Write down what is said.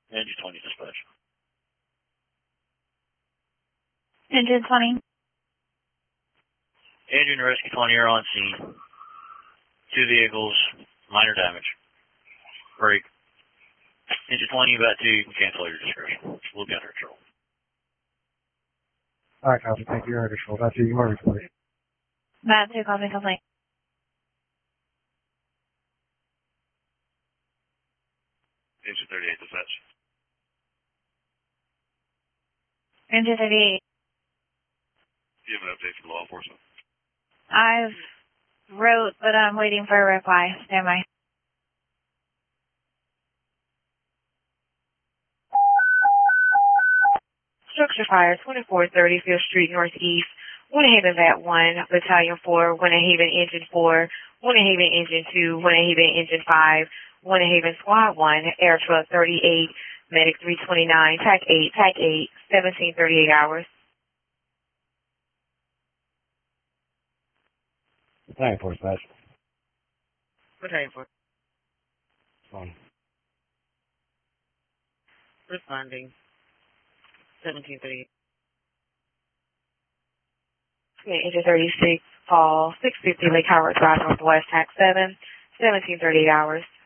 Engine 20 dispatch. Engine 20. Engine Rescue 20 are on scene. 2 vehicles, minor damage. Break. Engine 20, about 2, you can cancel your discretion. We'll be under control. Alright, copy. Thank you. You're under control. About 2, you want to report. About 2, copy, complaint. Engine 38 dispatch. Engine 38. Do you have an update from law enforcement? I've wrote, but I'm waiting for a reply. Stand by. Structure fire, 2430 Field Street Northeast. Winter Haven VAT 1, Battalion 4, Winter Haven Engine 4, Winter Haven Engine 2, Winter Haven Engine 5, Winter Haven Squad 1, Air Truck 38, Medic 329, TAC 8, TAC 8, 1738 hours. Battalion 4 dispatch. Battalion 4. Phone. Responding. 1738. Engine 36, Fall 650 Lake Howard Drive Northwest, TAC 7, 1738 hours.